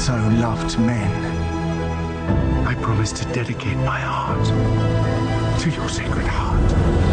so loved men. I promise to dedicate my heart to your Sacred Heart.